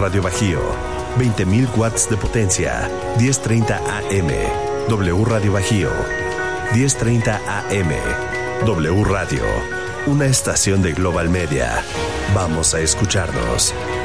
Radio Bajío, 20.000 watts de potencia, 10:30 AM. W Radio Bajío, 10:30 AM. W Radio, una estación de Global Media. Vamos a escucharnos.